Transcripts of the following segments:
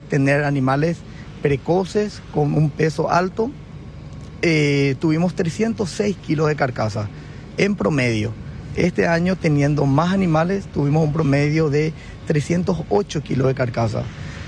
tener animales precoces con un peso alto. Tuvimos 306 kilos de carcasa en promedio. Este año, teniendo más animales, tuvimos un promedio de 308 kilos de carcasa.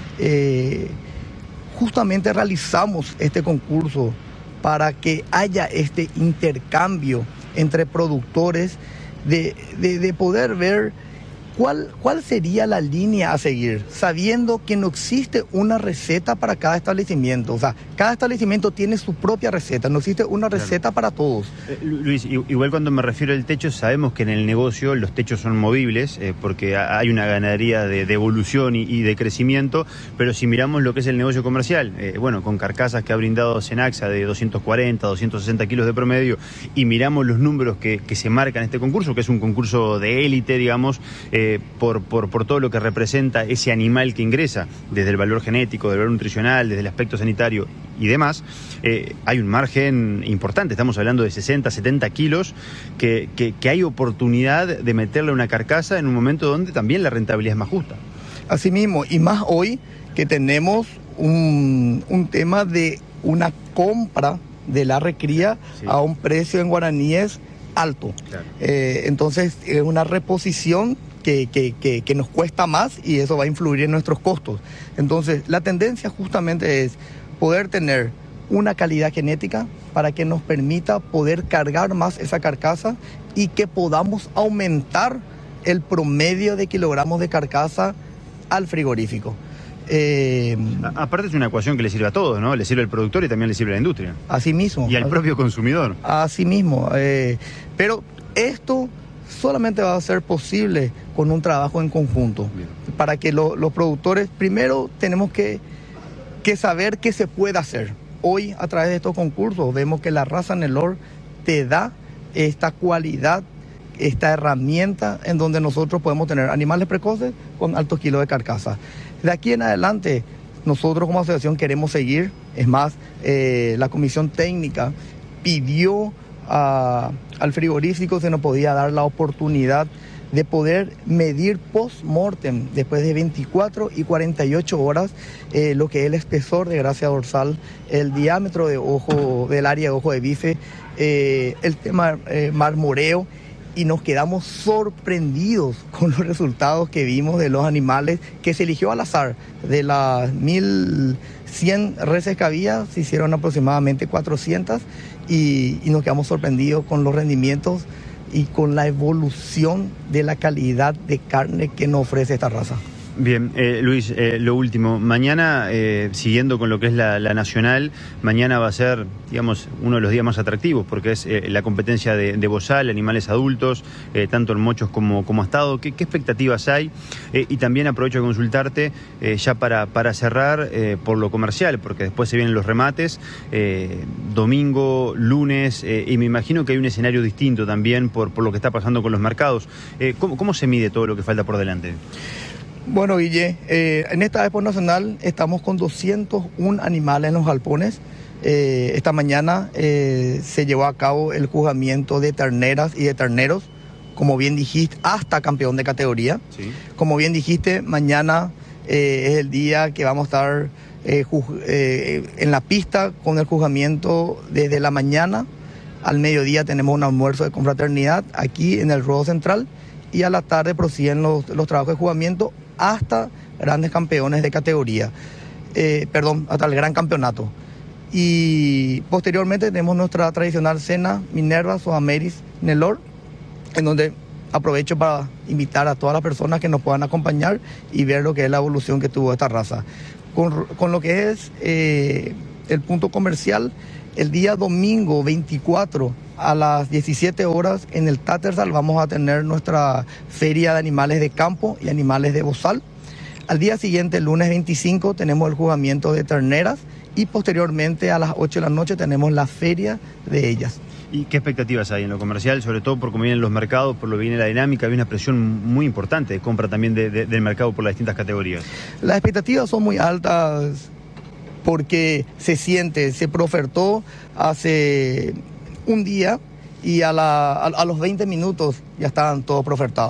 Justamente realizamos este concurso para que haya este intercambio entre productores de poder ver cuál sería la línea a seguir, sabiendo que no existe una receta para cada establecimiento. O sea, cada establecimiento tiene su propia receta, no existe una receta para todos. Luis, igual cuando me refiero al techo, sabemos que en el negocio los techos son movibles, porque hay una ganadería de evolución y de crecimiento, pero si miramos lo que es el negocio comercial, bueno, con carcasas que ha brindado Cenaxa de 240, 260 kilos de promedio, y miramos los números que se marcan en este concurso, que es un concurso de élite, digamos, por todo lo que representa ese animal que ingresa, desde el valor genético, del valor nutricional, desde el aspecto sanitario y demás, hay un margen importante. Estamos hablando de 60, 70 kilos que hay oportunidad de meterle a una carcasa en un momento donde también la rentabilidad es más justa. Así mismo, y más hoy que tenemos un tema de una compra de la recría, sí, a un precio en guaraníes alto. Claro. Entonces es una reposición que nos cuesta más, y eso va a influir en nuestros costos. Entonces la tendencia justamente es poder tener una calidad genética para que nos permita poder cargar más esa carcasa y que podamos aumentar el promedio de kilogramos de carcasa al frigorífico. Aparte es una ecuación que le sirve a todos, ¿no? Le sirve al productor y también le sirve a la industria. Así mismo. Y al propio consumidor. Así mismo. Pero esto solamente va a ser posible con un trabajo en conjunto. Bien. Para que los productores, primero tenemos que saber qué se puede hacer. Hoy, a través de estos concursos, vemos que la raza Nelore te da esta cualidad, esta herramienta en donde nosotros podemos tener animales precoces con altos kilos de carcasa. De aquí en adelante, nosotros como asociación queremos seguir. Es más, la comisión técnica pidió al frigorífico se nos podía dar la oportunidad de poder medir post-mortem después de 24 y 48 horas lo que es el espesor de grasa dorsal, el diámetro de ojo, del área de ojo de bife, el tema marmoreo, y nos quedamos sorprendidos con los resultados que vimos de los animales que se eligió al azar. De las 1.100 reses que había, se hicieron aproximadamente 400 y nos quedamos sorprendidos con los rendimientos y con la evolución de la calidad de carne que nos ofrece esta raza. Bien, Luis, lo último, mañana, siguiendo con lo que es la nacional, mañana va a ser, digamos, uno de los días más atractivos, porque es la competencia de bozal, animales adultos, tanto en mochos como astado. ¿Qué expectativas hay? Y también aprovecho de consultarte, ya para cerrar, por lo comercial, porque después se vienen los remates, domingo, lunes, y me imagino que hay un escenario distinto también por lo que está pasando con los mercados. ¿Cómo se mide todo lo que falta por delante? Bueno, Guille, en esta Expo Nacional estamos con 201 animales en los galpones. Esta mañana se llevó a cabo el juzgamiento de terneras y de terneros, como bien dijiste, hasta campeón de categoría. Sí. Como bien dijiste, mañana es el día que vamos a estar en la pista con el juzgamiento desde la mañana. Al mediodía tenemos un almuerzo de confraternidad aquí en el Ruedo Central, y a la tarde prosiguen los trabajos de juzgamiento hasta grandes campeones de categoría, hasta el gran campeonato. Y posteriormente tenemos nuestra tradicional cena Minerva Sodameris Nelore, en donde aprovecho para invitar a todas las personas que nos puedan acompañar y ver lo que es la evolución que tuvo esta raza. Con lo que es el punto comercial, el día domingo 24 a las 17 horas en el Tattersall vamos a tener nuestra feria de animales de campo y animales de bozal. Al día siguiente, el lunes 25, tenemos el juzgamiento de terneras, y posteriormente a las 8 de la noche tenemos la feria de ellas. ¿Y qué expectativas hay en lo comercial, sobre todo por cómo vienen los mercados, por lo que viene la dinámica? Hay una presión muy importante de compra también del mercado por las distintas categorías. Las expectativas son muy altas porque se preofertó hace un día y a los 20 minutos ya estaban todos preofertados.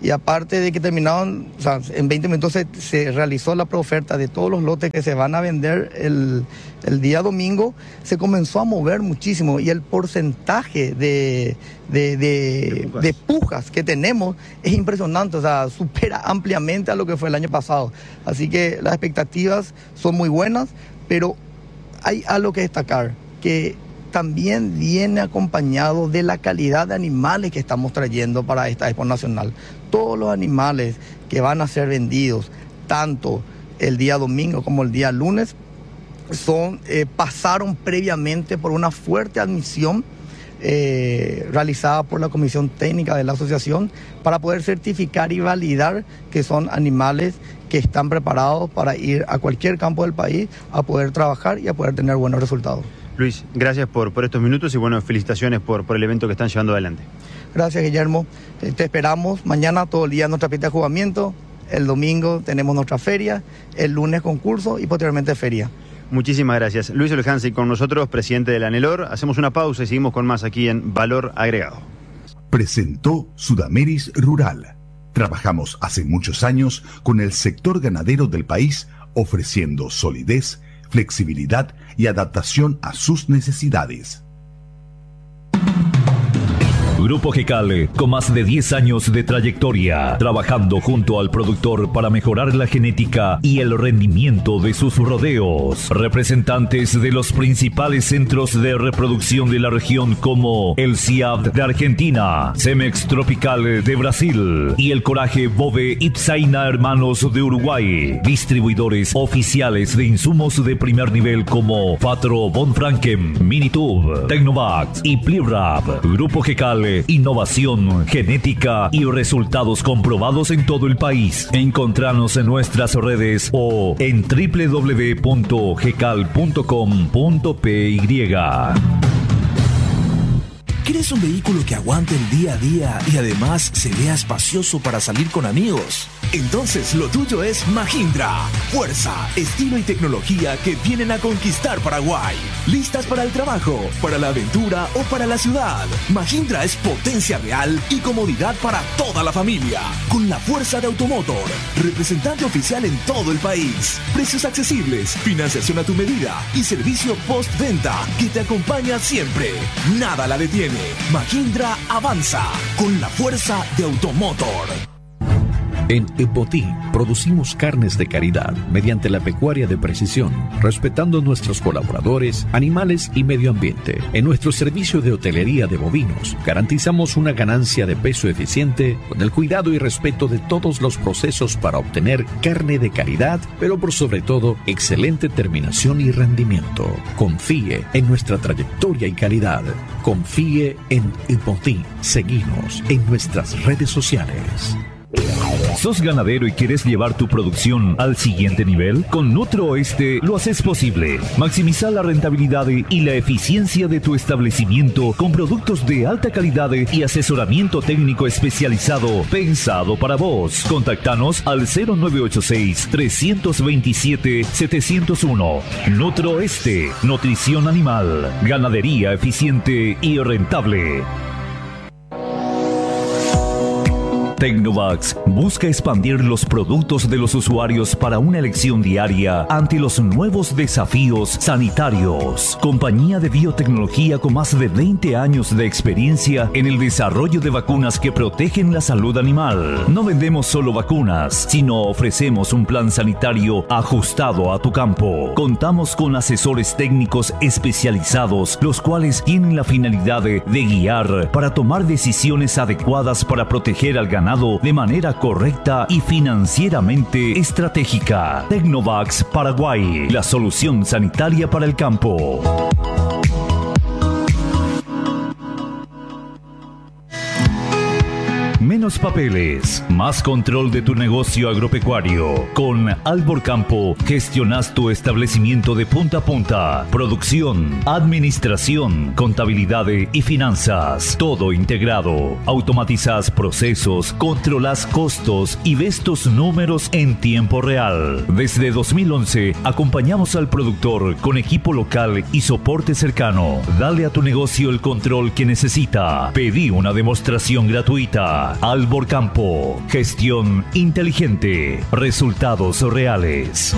Y aparte de que terminaron, o sea, en 20 minutos se realizó la preoferta de todos los lotes que se van a vender el día domingo, se comenzó a mover muchísimo y el porcentaje de pujas que tenemos es impresionante, o sea, supera ampliamente a lo que fue el año pasado. Así que las expectativas son muy buenas, pero hay algo que destacar, que también viene acompañado de la calidad de animales que estamos trayendo para esta Expo Nacional. Todos los animales que van a ser vendidos, tanto el día domingo como el día lunes, pasaron previamente por una fuerte admisión realizada por la Comisión Técnica de la Asociación para poder certificar y validar que son animales que están preparados para ir a cualquier campo del país a poder trabajar y a poder tener buenos resultados. Luis, gracias por estos minutos y bueno, felicitaciones por el evento que están llevando adelante. Gracias, Guillermo. Te esperamos mañana todo el día en nuestra pista de jugamiento. El domingo tenemos nuestra feria, el lunes concurso y posteriormente feria. Muchísimas gracias. Luis Olhansi con nosotros, presidente del ANELOR. Hacemos una pausa y seguimos con más aquí en Valor Agregado. Presentó Sudameris Rural. Trabajamos hace muchos años con el sector ganadero del país, ofreciendo solidez, flexibilidad y adaptación a sus necesidades. Grupo GECAL, con más de 10 años de trayectoria, trabajando junto al productor para mejorar la genética y el rendimiento de sus rodeos. Representantes de los principales centros de reproducción de la región como el CIAB de Argentina, Cemex Tropical de Brasil y el Coraje Bove Ipsaina Hermanos de Uruguay. Distribuidores oficiales de insumos de primer nivel como Fatro Von Franken, Minitube, Tecnovax y Plirap. Grupo GECAL, innovación, genética y resultados comprobados en todo el país. Encontranos en nuestras redes o en www.gecal.com.py. ¿Quieres un vehículo que aguante el día a día y además se vea espacioso para salir con amigos? Entonces lo tuyo es Mahindra. Fuerza, estilo y tecnología que vienen a conquistar Paraguay. ¿Listas para el trabajo, para la aventura o para la ciudad? Mahindra es potencia real y comodidad para toda la familia. Con la fuerza de Automotor, representante oficial en todo el país. Precios accesibles, financiación a tu medida y servicio postventa que te acompaña siempre. Nada la detiene. Mahindra avanza con la fuerza de Automotor. En Epotí producimos carnes de calidad mediante la pecuaria de precisión, respetando nuestros colaboradores, animales y medio ambiente. En nuestro servicio de hotelería de bovinos, garantizamos una ganancia de peso eficiente con el cuidado y respeto de todos los procesos para obtener carne de calidad, pero por sobre todo, excelente terminación y rendimiento. Confíe en nuestra trayectoria y calidad. Confíe en Epotí. Seguinos en nuestras redes sociales. ¿Sos ganadero y quieres llevar tu producción al siguiente nivel? Con Nutrooeste lo haces posible. Maximiza la rentabilidad y la eficiencia de tu establecimiento con productos de alta calidad y asesoramiento técnico especializado pensado para vos. Contactanos al 0986-327-701. Nutrooeste, nutrición animal, ganadería eficiente y rentable. Tecnovax busca expandir los productos de los usuarios para una elección diaria ante los nuevos desafíos sanitarios. Compañía de biotecnología con más de 20 años de experiencia en el desarrollo de vacunas que protegen la salud animal. No vendemos solo vacunas, sino ofrecemos un plan sanitario ajustado a tu campo. Contamos con asesores técnicos especializados, los cuales tienen la finalidad de guiar para tomar decisiones adecuadas para proteger al ganado de manera correcta y financieramente estratégica. Tecnovax Paraguay, la solución sanitaria para el campo. Menos papeles, más control de tu negocio agropecuario. Con Albor Campo gestionas tu establecimiento de punta a punta. Producción, administración, contabilidad y finanzas. Todo integrado. Automatizas procesos, controlas costos y ves tus números en tiempo real. Desde 2011 acompañamos al productor con equipo local y soporte cercano. Dale a tu negocio el control que necesita. Pedí una demostración gratuita. Albor Campo. Gestión inteligente. Resultados reales.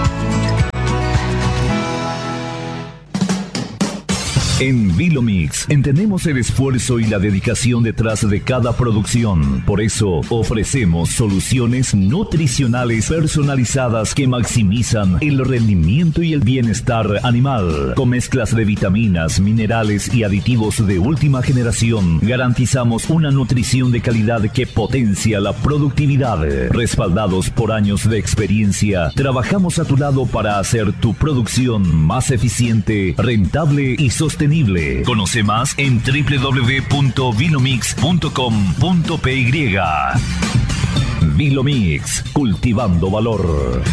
En Vilomix entendemos el esfuerzo y la dedicación detrás de cada producción. Por eso ofrecemos soluciones nutricionales personalizadas que maximizan el rendimiento y el bienestar animal. Con mezclas de vitaminas, minerales y aditivos de última generación, garantizamos una nutrición de calidad que potencia la productividad. Respaldados por años de experiencia, trabajamos a tu lado para hacer tu producción más eficiente, rentable y sostenible. Conoce más en www.vilomix.com.py. Vilomix, cultivando valor.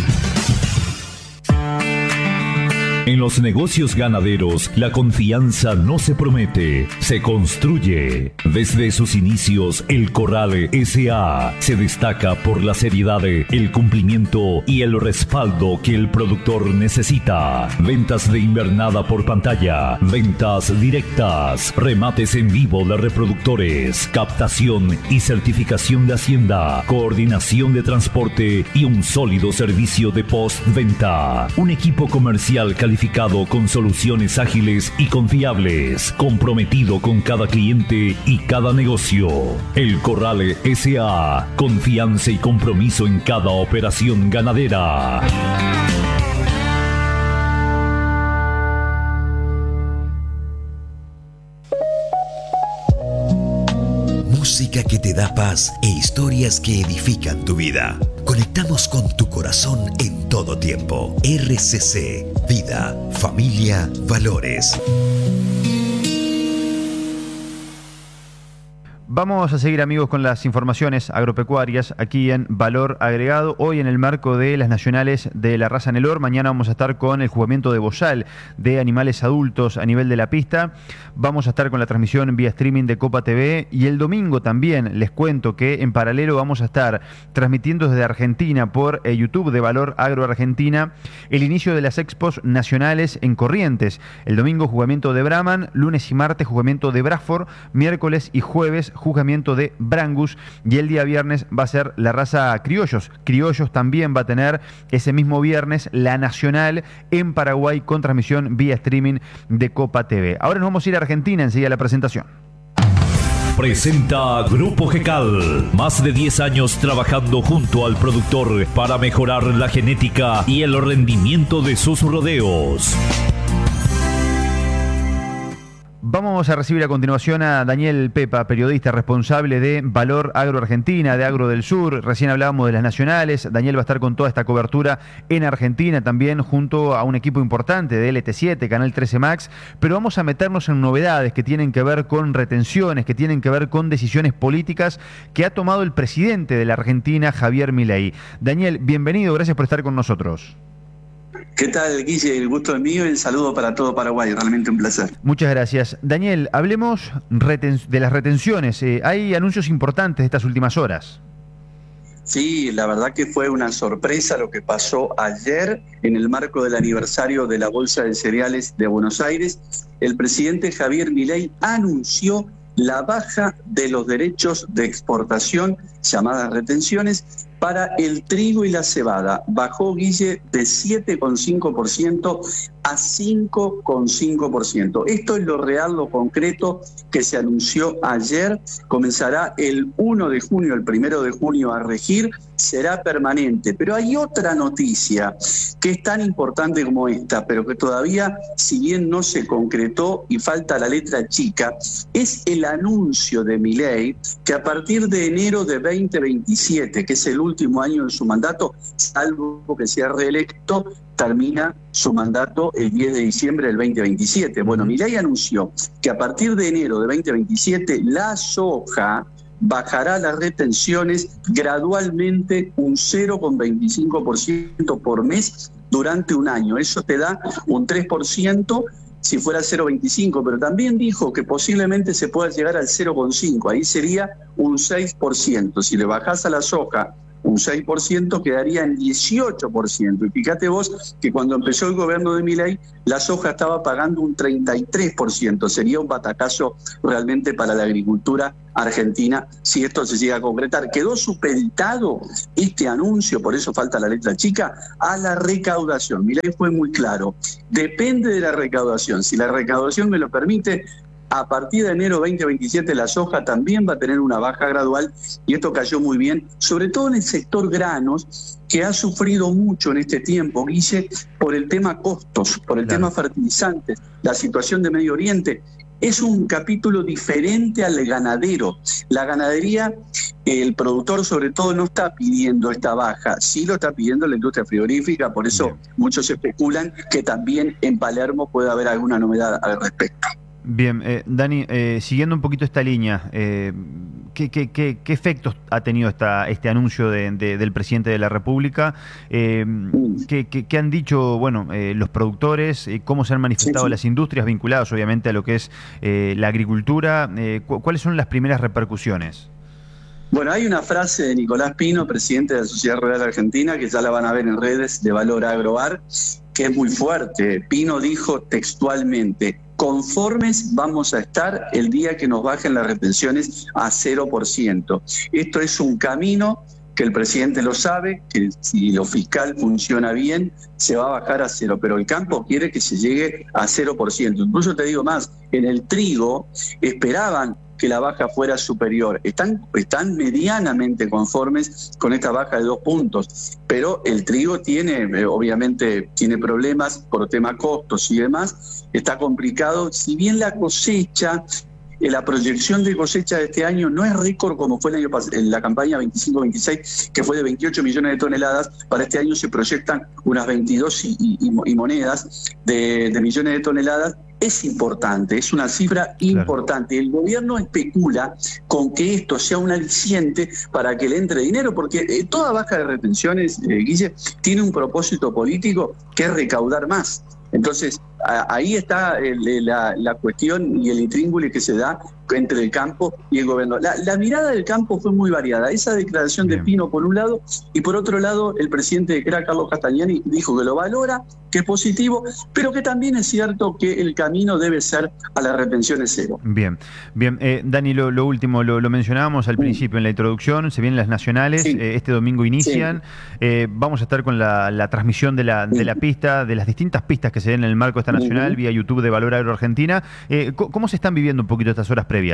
En los negocios ganaderos, la confianza no se promete, se construye. Desde sus inicios, el Corral S.A. se destaca por la seriedad, el cumplimiento y el respaldo que el productor necesita. Ventas de invernada por pantalla, ventas directas, remates en vivo de reproductores, captación y certificación de hacienda, coordinación de transporte y un sólido servicio de postventa. Un equipo comercial calificado con soluciones ágiles y confiables, comprometido con cada cliente y cada negocio. El Corral S.A. Confianza y compromiso en cada operación ganadera. Música que te da paz e historias que edifican tu vida. Conectamos con tu corazón en todo tiempo. RCC, vida, familia, valores. Vamos a seguir, amigos, con las informaciones agropecuarias aquí en Valor Agregado. Hoy en el marco de las nacionales de la raza Nelor. Mañana vamos a estar con el juzgamiento de bozal de animales adultos a nivel de la pista. Vamos a estar con la transmisión vía streaming de Copa TV. Y el domingo también les cuento que en paralelo vamos a estar transmitiendo desde Argentina por YouTube de Valor Agro Argentina el inicio de las expos nacionales en Corrientes. El domingo juzgamiento de Brahman, lunes y martes juzgamiento de Bradford, miércoles y jueves juzgamiento de Brangus, y el día viernes va a ser la raza Criollos. Criollos también va a tener ese mismo viernes la nacional en Paraguay con transmisión vía streaming de Copa TV. Ahora nos vamos a ir a Argentina, enseguida la presentación. Presenta Grupo GECAL. Más de 10 años trabajando junto al productor para mejorar la genética y el rendimiento de sus rodeos. Vamos a recibir a continuación a Daniel Pepa, periodista responsable de Valor Agro Argentina, de Agro del Sur. Recién hablábamos de las nacionales. Daniel va a estar con toda esta cobertura en Argentina también, junto a un equipo importante de LT7, Canal 13 Max. Pero vamos a meternos en novedades que tienen que ver con retenciones, que tienen que ver con decisiones políticas que ha tomado el presidente de la Argentina, Javier Milei. Daniel, bienvenido, gracias por estar con nosotros. ¿Qué tal, Guille? El gusto es mío y el saludo para todo Paraguay. Realmente un placer. Muchas gracias. Daniel, hablemos de las retenciones. Hay anuncios importantes de estas últimas horas. Sí, la verdad que fue una sorpresa lo que pasó ayer en el marco del aniversario de la Bolsa de Cereales de Buenos Aires. El presidente Javier Milei anunció la baja de los derechos de exportación, llamadas retenciones, para el trigo y la cebada. Bajó, Guille, de 7,5% a 5,5%. Esto es lo real, lo concreto que se anunció ayer. Comenzará el 1 de junio, el 1 de junio a regir, será permanente. Pero hay otra noticia que es tan importante como esta, pero que todavía, si bien no se concretó y falta la letra chica, es el anuncio de Milei que a partir de enero de 2027, que es el último año de su mandato, salvo que sea reelecto, termina su mandato el 10 de diciembre del 2027. Bueno, Milei anunció que a partir de enero de 2027 la soja bajará las retenciones gradualmente un 0,25% por mes durante un año. Eso te da un 3% si fuera 0,25%, pero también dijo que posiblemente se pueda llegar al 0,5%, ahí sería un 6%. Si le bajás a la soja un un 6%, quedaría en 18%. Y fíjate vos que cuando empezó el gobierno de Milei, la soja estaba pagando un 33%. Sería un batacazo realmente para la agricultura argentina si esto se llega a concretar. Quedó supeditado este anuncio, por eso falta la letra chica, a la recaudación. Milei fue muy claro, depende de la recaudación. Si la recaudación me lo permite, a partir de enero 2027 la soja también va a tener una baja gradual, y esto cayó muy bien, sobre todo en el sector granos, que ha sufrido mucho en este tiempo, Guille, por el tema costos, por el tema fertilizantes, la situación de Medio Oriente. Es un capítulo diferente al ganadero. La ganadería, el productor sobre todo no está pidiendo esta baja, sí lo está pidiendo la industria frigorífica, por eso muchos especulan que también en Palermo puede haber alguna novedad al respecto. Bien, Dani, siguiendo un poquito esta línea, ¿qué efectos ha tenido este anuncio del presidente de la República? ¿Qué han dicho los productores? ¿Cómo se han manifestado las industrias vinculadas obviamente a lo que es la agricultura? ¿Cuáles son las primeras repercusiones? Bueno, hay una frase de Nicolás Pino, presidente de la Sociedad Rural Argentina, que ya la van a ver en redes, de Valor Agroar, que es muy fuerte. Pino dijo textualmente: conformes vamos a estar el día que nos bajen las retenciones a 0%. Esto es un camino que el presidente lo sabe, que si lo fiscal funciona bien, se va a bajar a 0, pero el campo quiere que se llegue a 0%. Incluso te digo más, en el trigo esperaban que la baja fuera superior. Están medianamente conformes con esta baja de 2 puntos, pero el trigo obviamente tiene problemas por tema costos y demás, está complicado. Si bien la cosecha, la proyección de cosecha de este año no es récord como fue el año pasado, en la campaña 25-26, que fue de 28 millones de toneladas, para este año se proyectan unas 22 y monedas de millones de toneladas. Es importante, es una cifra importante. El gobierno especula con que esto sea un aliciente para que le entre dinero, porque toda baja de retenciones, Guille, tiene un propósito político que es recaudar más. Entonces, ahí está la cuestión y el intríngulis que se da entre el campo y el gobierno. La mirada del campo fue muy variada. Esa declaración de Pino por un lado, y por otro lado el presidente de CRA, Carlos Castagnani, dijo que lo valora, que es positivo, pero que también es cierto que el camino debe ser a las retenciones 0. Bien. Dani, lo último, lo mencionábamos al principio en la introducción, se vienen las nacionales, este domingo inician, vamos a estar con la transmisión de la pista, de las distintas pistas que se den en el marco de esta nacional, vía YouTube de Valor Agro Argentina. ¿Cómo se están viviendo un poquito estas horas previas?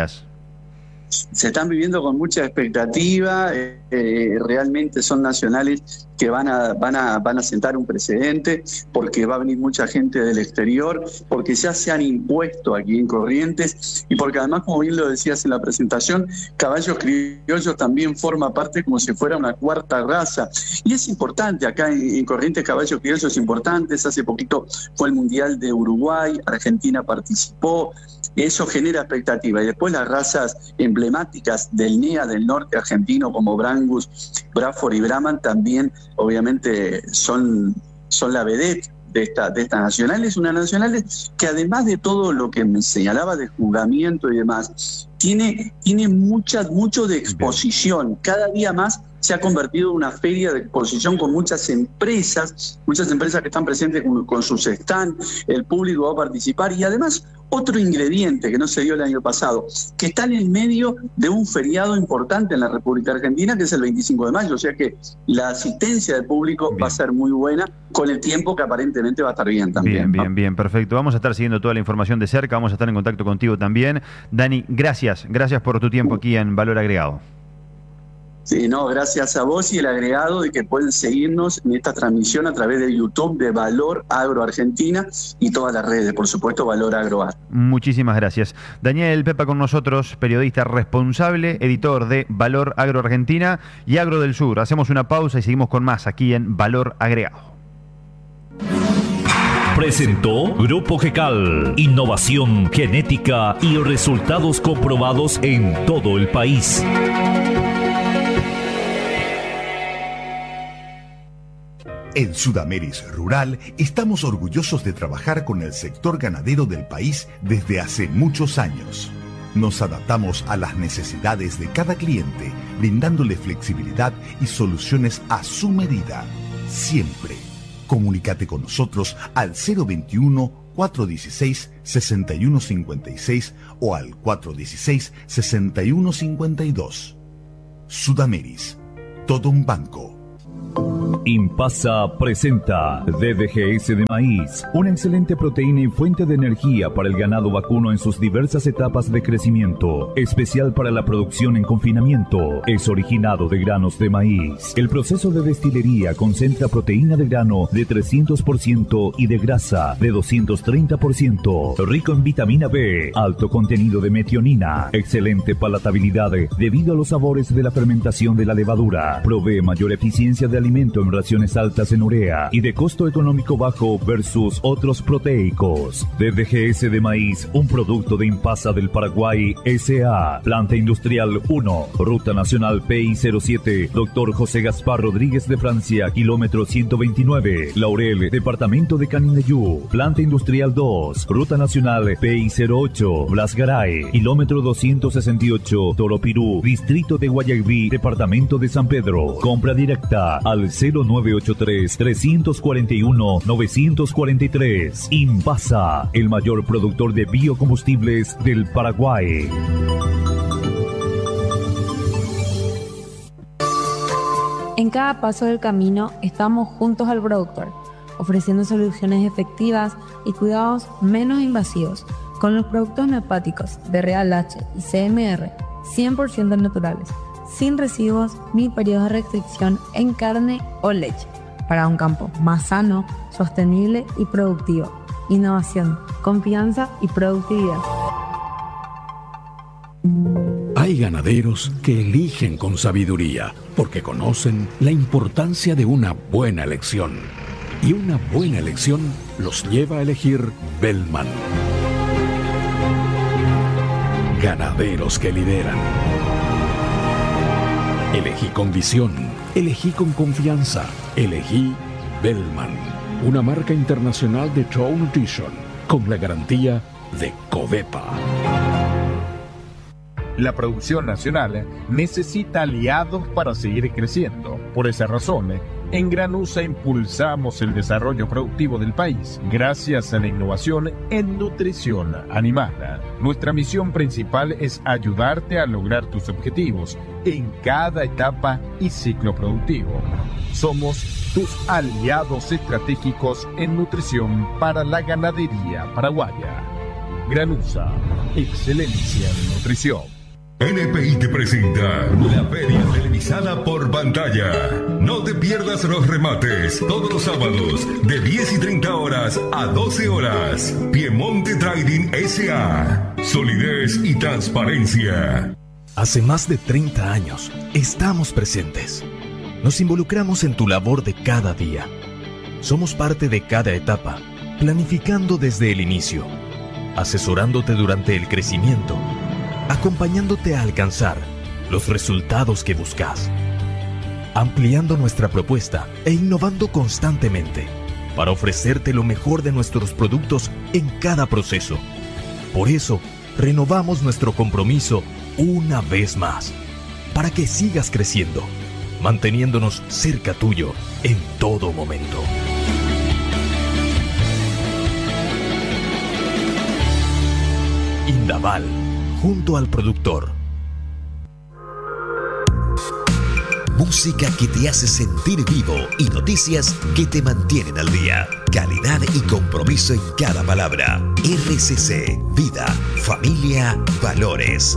Se están viviendo con mucha expectativa, realmente son nacionales que van a sentar un precedente, porque va a venir mucha gente del exterior, porque ya se han impuesto aquí en Corrientes, y porque además, como bien lo decías en la presentación, Caballos Criollos también forma parte como si fuera una cuarta raza, y es importante, acá en Corrientes Caballos Criollos importantes. Hace poquito fue el Mundial de Uruguay, Argentina participó, eso genera expectativa. Y después las razas emblemáticas del NEA del norte argentino, como Brangus, Braford y Brahman, también obviamente son la vedette de esta nacional. Es una nacional que, además de todo lo que me señalaba de juzgamiento y demás, tiene mucho de exposición. Cada día más se ha convertido en una feria de exposición con muchas empresas que están presentes con sus stands, el público va a participar, y además otro ingrediente que no se dio el año pasado, que está en el medio de un feriado importante en la República Argentina, que es el 25 de mayo, o sea que la asistencia del público va a ser muy buena, con el tiempo que aparentemente va a estar bien también. Bien, perfecto. Vamos a estar siguiendo toda la información de cerca, vamos a estar en contacto contigo también. Dani, gracias por tu tiempo aquí en Valor Agregado. Sí, gracias a vos y el agregado de que pueden seguirnos en esta transmisión a través de YouTube de Valor Agro Argentina y todas las redes, por supuesto, Valor Agroar. Muchísimas gracias. Daniel Pepa con nosotros, periodista responsable, editor de Valor Agro Argentina y Agro del Sur. Hacemos una pausa y seguimos con más aquí en Valor Agregado. Presentó Grupo GECAL, innovación genética y resultados comprobados en todo el país. En Sudameris Rural estamos orgullosos de trabajar con el sector ganadero del país desde hace muchos años. Nos adaptamos a las necesidades de cada cliente, brindándole flexibilidad y soluciones a su medida. Siempre. Comunícate con nosotros al 021-416-6156 o al 416-6152. Sudameris. Todo un banco. Impasa presenta DDGS de maíz, una excelente proteína y fuente de energía para el ganado vacuno en sus diversas etapas de crecimiento, especial para la producción en confinamiento. Es originado de granos de maíz. El proceso de destilería concentra proteína de grano de 300% y de grasa de 230%, rico en vitamina B, alto contenido de metionina, excelente palatabilidad debido a los sabores de la fermentación de la levadura, provee mayor eficiencia de alimento en raciones altas en urea y de costo económico bajo versus otros proteicos. DDGS de maíz, un producto de Impasa del Paraguay S.A. Planta Industrial 1, Ruta Nacional PI07, Dr. José Gaspar Rodríguez de Francia, kilómetro 129, Laurel, Departamento de Canindeyú. Planta Industrial 2, Ruta Nacional PI08, Blas Garay, kilómetro 268, Toropirú, Distrito de Guayaquil, Departamento de San Pedro. Compra directa al 0983-341-943. Impasa, el mayor productor de biocombustibles del Paraguay. En cada paso del camino estamos juntos al productor, ofreciendo soluciones efectivas y cuidados menos invasivos con los productos neopáticos de Real H y CMR 100% naturales, sin residuos ni periodos de restricción en carne o leche, para un campo más sano, sostenible y productivo. Innovación, confianza y productividad. Hay ganaderos que eligen con sabiduría porque conocen la importancia de una buena elección. Y una buena elección los lleva a elegir Bellman. Ganaderos que lideran. Elegí con visión, elegí con confianza, elegí Bellman, una marca internacional de Trout Nutrition, con la garantía de Covepa. La producción nacional necesita aliados para seguir creciendo. Por esa razón, en Granusa impulsamos el desarrollo productivo del país gracias a la innovación en nutrición animal. Nuestra misión principal es ayudarte a lograr tus objetivos en cada etapa y ciclo productivo. Somos tus aliados estratégicos en nutrición para la ganadería paraguaya. Granusa, excelencia en nutrición. NPI te presenta la feria televisada por pantalla. No te pierdas los remates todos los sábados de 10:30 horas a 12 horas. Piemonte Trading S.A. Solidez y transparencia. Hace más de 30 años estamos presentes. Nos involucramos en tu labor de cada día. Somos parte de cada etapa, planificando desde el inicio, asesorándote durante el crecimiento, acompañándote a alcanzar los resultados que buscas, ampliando nuestra propuesta e innovando constantemente para ofrecerte lo mejor de nuestros productos en cada proceso. Por eso, renovamos nuestro compromiso una vez más, para que sigas creciendo, manteniéndonos cerca tuyo en todo momento. Indaval, junto al productor. Música que te hace sentir vivo y noticias que te mantienen al día. Calidad y compromiso en cada palabra. RCC, vida, familia, valores.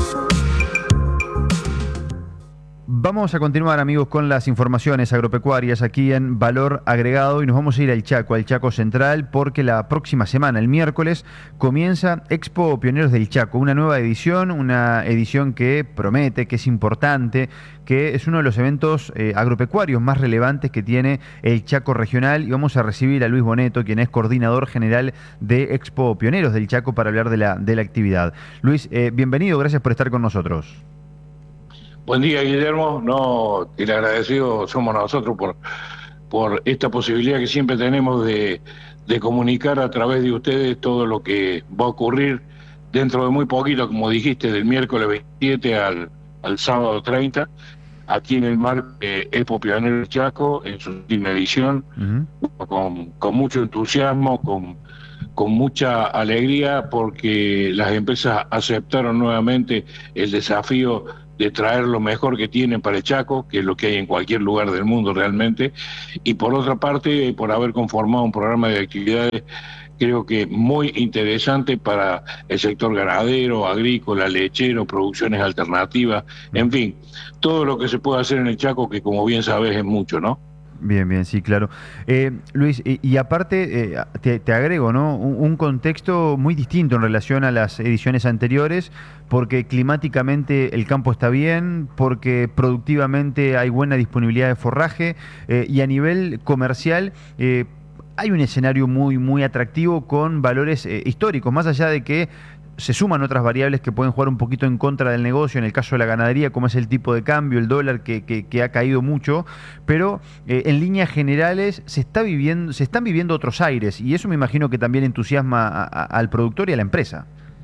Vamos a continuar, amigos, con las informaciones agropecuarias aquí en Valor Agregado y nos vamos a ir al Chaco Central, porque la próxima semana, el miércoles, comienza Expo Pioneros del Chaco, una edición que promete, que es importante, que es uno de los eventos agropecuarios más relevantes que tiene el Chaco regional, y vamos a recibir a Luis Boneto, quien es coordinador general de Expo Pioneros del Chaco, para hablar de la actividad. Luis, bienvenido, gracias por estar con nosotros. Buen día, Guillermo. No, el agradecido somos nosotros por esta posibilidad que siempre tenemos de comunicar a través de ustedes todo lo que va a ocurrir dentro de muy poquito, como dijiste, del miércoles 27 al sábado 30, aquí en el mar Expo Pioneros Chaco, en su última edición, con mucho entusiasmo, con mucha alegría, porque las empresas aceptaron nuevamente el desafío de traer lo mejor que tienen para el Chaco, que es lo que hay en cualquier lugar del mundo realmente, y por otra parte, por haber conformado un programa de actividades creo que muy interesante para el sector ganadero, agrícola, lechero, producciones alternativas, en fin, todo lo que se puede hacer en el Chaco, que como bien sabes es mucho, ¿no? Bien, bien, sí, claro. Luis, y aparte te agrego, ¿no? Un contexto muy distinto en relación a las ediciones anteriores, porque climáticamente el campo está bien, porque productivamente hay buena disponibilidad de forraje, y a nivel comercial hay un escenario muy, muy atractivo con valores históricos, más allá de que se suman otras variables que pueden jugar un poquito en contra del negocio, en el caso de la ganadería, como es el tipo de cambio, el dólar que ha caído mucho, pero en líneas generales se están viviendo otros aires, y eso me imagino que también entusiasma al productor y a la empresa.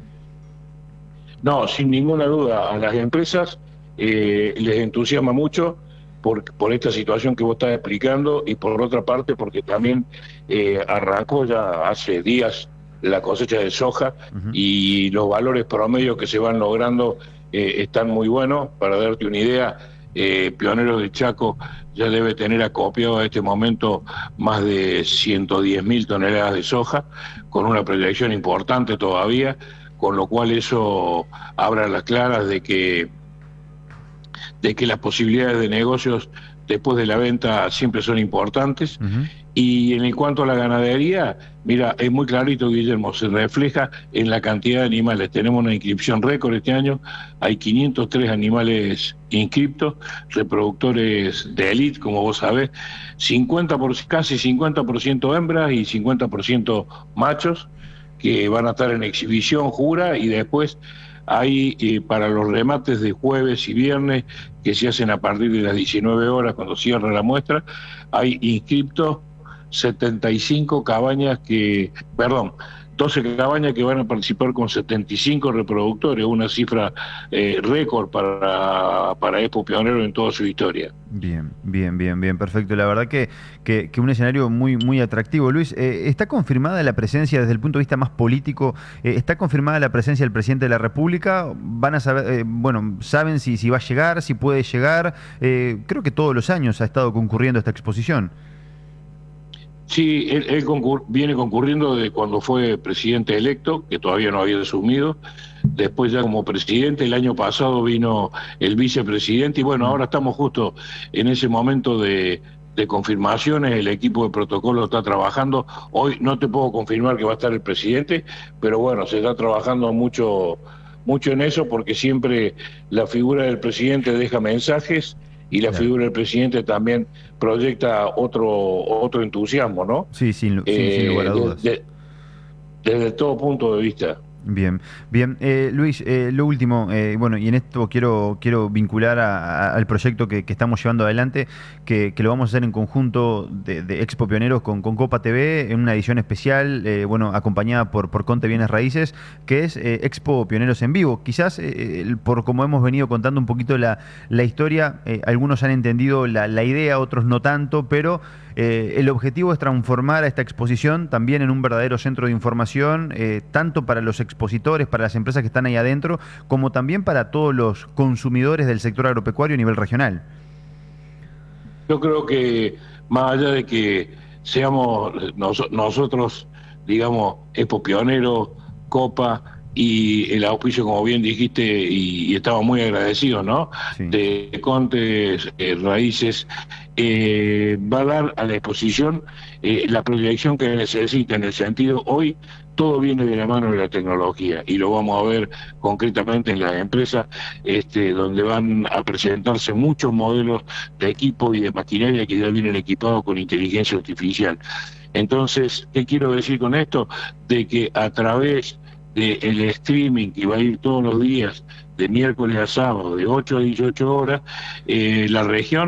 No, sin ninguna duda, a las empresas les entusiasma mucho por esta situación que vos estás explicando, y por otra parte porque también arrancó ya hace días la cosecha de soja, y los valores promedios que se van logrando están muy buenos. Para darte una idea, Pioneros de Chaco ya debe tener acopiado a este momento más de 110.000 toneladas de soja, con una proyección importante todavía, con lo cual eso abre las claras de que las posibilidades de negocios después de la venta siempre son importantes. Y en cuanto a la ganadería, mira, es muy clarito, Guillermo, se refleja en la cantidad de animales. Tenemos una inscripción récord este año, hay 503 animales inscriptos, reproductores de élite, como vos sabés, casi 50% hembras y 50% machos, que van a estar en exhibición, jura, y después hay para los remates de jueves y viernes, que se hacen a partir de las 19 horas cuando cierra la muestra, hay inscriptos 75 cabañas 12 cabañas que van a participar con 75 reproductores, una cifra récord para Expo Pionero en toda su historia. Bien, perfecto. La verdad que un escenario muy, muy atractivo. Luis, ¿está confirmada la presencia desde el punto de vista más político? ¿Está confirmada la presencia del presidente de la República? ¿Van a saber, saben si va a llegar, si puede llegar? Creo que todos los años ha estado concurriendo a esta exposición. Sí, él viene concurriendo desde cuando fue presidente electo, que todavía no había asumido. Después ya como presidente, el año pasado vino el vicepresidente, y bueno, ahora estamos justo en ese momento de confirmaciones. El equipo de protocolo está trabajando. Hoy no te puedo confirmar que va a estar el presidente, pero bueno, se está trabajando mucho en eso, porque siempre la figura del presidente deja mensajes, y la figura del presidente también proyecta otro entusiasmo, ¿no? Sí, sin lugar a dudas. Desde todo punto de vista. Bien. Luis, lo último, y en esto quiero vincular al proyecto que estamos llevando adelante, que lo vamos a hacer en conjunto de Expo Pioneros con Copa TV, en una edición especial, acompañada por Conte Bienes Raíces, que es Expo Pioneros en vivo. Quizás, por como hemos venido contando un poquito la historia, algunos han entendido la idea, otros no tanto, pero el objetivo es transformar a esta exposición también en un verdadero centro de información, tanto para los expositores, para las empresas que están ahí adentro, como también para todos los consumidores del sector agropecuario a nivel regional. Yo creo que más allá de que seamos nosotros, digamos, Expo Pioneros, Copa y el auspicio, como bien dijiste, y estamos muy agradecidos, ¿no? Sí. De Conte Raíces, va a dar a la exposición la proyección que necesita, en el sentido, hoy todo viene de la mano de la tecnología, y lo vamos a ver concretamente en las empresas, donde van a presentarse muchos modelos de equipo y de maquinaria que ya vienen equipados con inteligencia artificial. Entonces, ¿qué quiero decir con esto? De que a través del streaming, que va a ir todos los días, de miércoles a sábado, de 8 a 18 horas, la región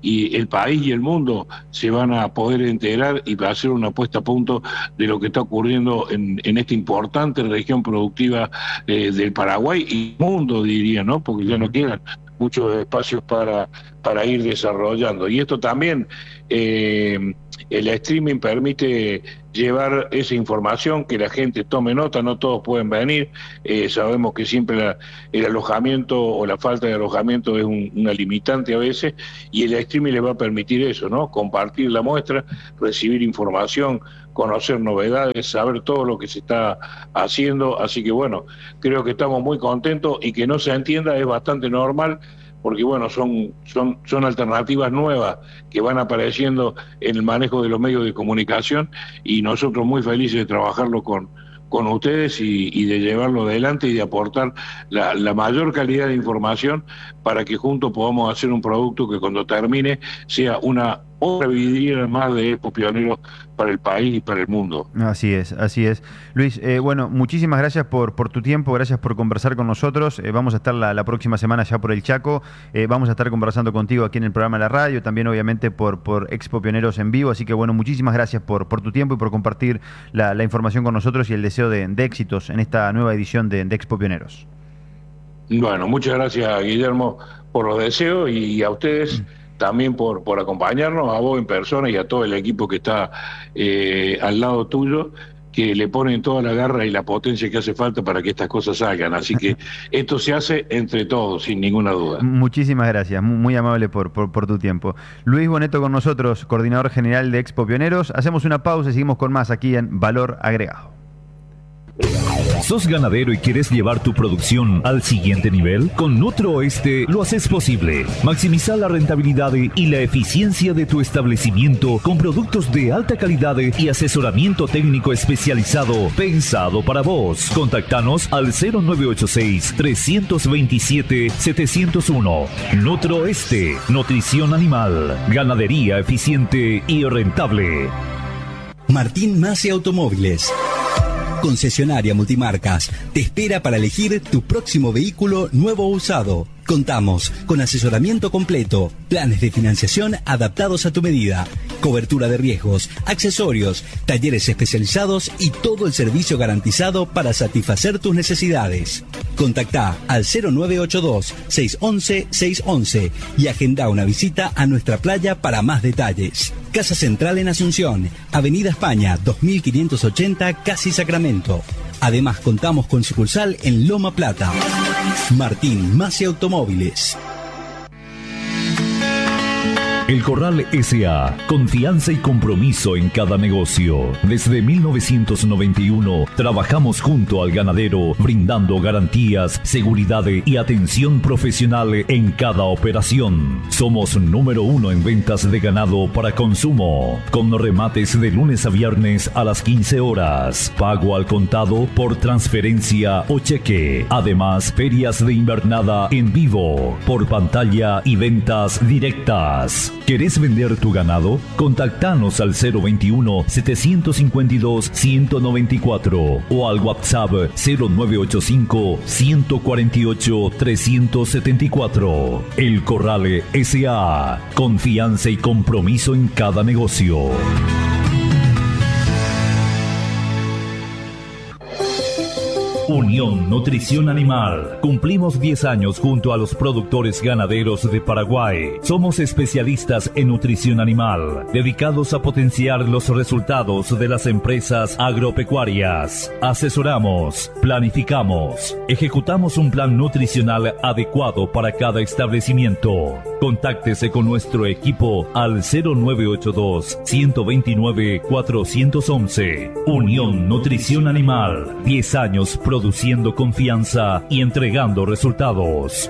y el país y el mundo se van a poder enterar y hacer una puesta a punto de lo que está ocurriendo en esta importante región productiva del Paraguay y mundo, diría, ¿no? Porque ya no quedan muchos espacios para ir desarrollando. Y esto también, el streaming permite llevar esa información, que la gente tome nota, no todos pueden venir, sabemos que siempre el alojamiento o la falta de alojamiento es una limitante a veces, y el streaming les va a permitir eso, ¿no? Compartir la muestra, recibir información, conocer novedades, saber todo lo que se está haciendo, así que bueno, creo que estamos muy contentos, y que no se entienda es bastante normal, porque bueno, son alternativas nuevas que van apareciendo en el manejo de los medios de comunicación, y nosotros muy felices de trabajarlo con ustedes y de llevarlo adelante y de aportar la mayor calidad de información para que juntos podamos hacer un producto que cuando termine sea una otra vidriera más de Expo Pioneros para el país y para el mundo. Así es, así es. Luis, bueno, muchísimas gracias por tu tiempo, gracias por conversar con nosotros. Vamos a estar la próxima semana ya por el Chaco, vamos a estar conversando contigo aquí en el programa de la radio, también obviamente por Expo Pioneros en vivo, así que bueno, muchísimas gracias por tu tiempo y por compartir la información con nosotros y el deseo de éxitos en esta nueva edición de Expo Pioneros. Bueno, muchas gracias, Guillermo, por los deseos, y a ustedes también por acompañarnos, a vos en persona y a todo el equipo que está al lado tuyo, que le ponen toda la garra y la potencia que hace falta para que estas cosas salgan. Así que esto se hace entre todos, sin ninguna duda. Muchísimas gracias, muy amable por tu tiempo. Luis Boneto con nosotros, coordinador general de Expo Pioneros. Hacemos una pausa y seguimos con más aquí en Valor Agregado. ¿Sos ganadero y quieres llevar tu producción al siguiente nivel? Con Nutroeste lo haces posible. Maximiza la rentabilidad y la eficiencia de tu establecimiento con productos de alta calidad y asesoramiento técnico especializado pensado para vos. Contactanos al 0986-327-701. Nutroeste, nutrición animal, ganadería eficiente y rentable. Martín Masi Automóviles, concesionaria multimarcas, te espera para elegir tu próximo vehículo nuevo o usado. Contamos con asesoramiento completo, planes de financiación adaptados a tu medida, cobertura de riesgos, accesorios, talleres especializados y todo el servicio garantizado para satisfacer tus necesidades. Contactá al 0982-611-611 y agenda una visita a nuestra playa para más detalles. Casa Central en Asunción, Avenida España 2580, Casi Sacramento. Además contamos con sucursal en Loma Plata. Martín Masi Automóviles. El Corral S.A. Confianza y compromiso en cada negocio. Desde 1991 trabajamos junto al ganadero, brindando garantías, seguridad y atención profesional en cada operación. Somos número 1 en ventas de ganado para consumo, con remates de lunes a viernes a las 15 horas. Pago al contado por transferencia o cheque. Además, ferias de invernada en vivo, por pantalla y ventas directas. ¿Querés vender tu ganado? Contactanos al 021-752-194 o al WhatsApp 0985-148-374. El Corral S.A. Confianza y compromiso en cada negocio. Unión Nutrición Animal. Cumplimos 10 años junto a los productores ganaderos de Paraguay. Somos especialistas en nutrición animal, dedicados a potenciar los resultados de las empresas agropecuarias. Asesoramos, planificamos, ejecutamos un plan nutricional adecuado para cada establecimiento. Contáctese con nuestro equipo al 0982-129-411. Unión Nutrición Animal. 10 años produciendo confianza y entregando resultados.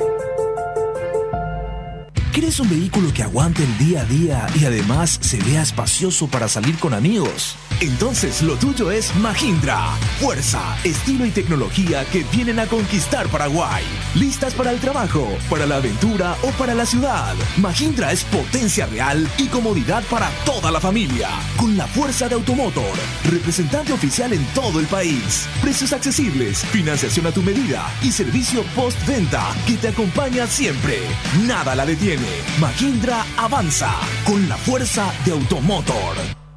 ¿Querés un vehículo que aguante el día a día y además se vea espacioso para salir con amigos? Entonces lo tuyo es Mahindra. Fuerza, estilo y tecnología que vienen a conquistar Paraguay. ¿Listas para el trabajo, para la aventura o para la ciudad? Mahindra es potencia real y comodidad para toda la familia. Con la fuerza de Automotor, representante oficial en todo el país. Precios accesibles, financiación a tu medida y servicio postventa que te acompaña siempre. Nada la detiene. mueve, Mahindra avanza con la fuerza de Automotor.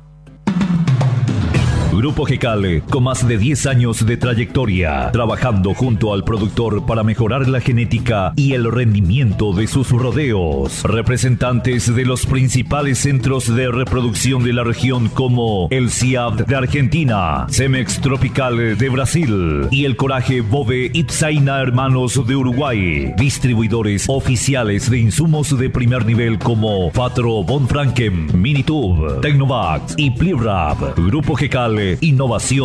Grupo GECAL, con más de 10 años de trayectoria, trabajando junto al productor para mejorar la genética y el rendimiento de sus rodeos. Representantes de los principales centros de reproducción de la región como el CIAB de Argentina, Cemex Tropical de Brasil y el Coraje Bove Itzaina Hermanos de Uruguay. Distribuidores oficiales de insumos de primer nivel como Fatro Von Franken, Minitube, Tecnovax y Plivrap. Grupo GECAL, innovación